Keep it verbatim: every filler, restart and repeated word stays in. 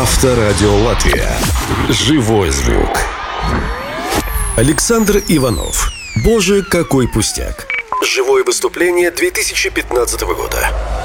Авторадио Латвия. Живой звук. Александр Иванов. Боже, какой пустяк. Живое выступление две тысячи пятнадцатого года.